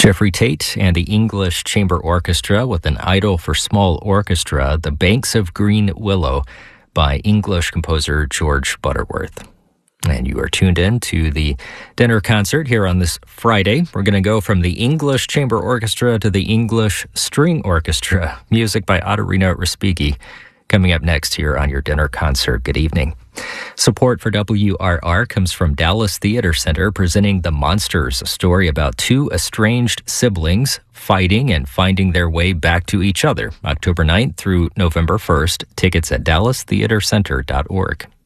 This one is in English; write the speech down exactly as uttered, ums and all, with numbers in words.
Jeffrey Tate and the English Chamber Orchestra with an Idol for Small Orchestra, The Banks of Green Willow, by English composer George Butterworth. And you are tuned in to the dinner concert here on this Friday. We're going to go from the English Chamber Orchestra to the English String Orchestra. Music by Ottorino Respighi. Coming up next here on your dinner concert. Good evening. Support for W R R comes from Dallas Theater Center, presenting The Monsters, a story about two estranged siblings fighting and finding their way back to each other. October ninth through November first. Tickets at dallas theater center dot org.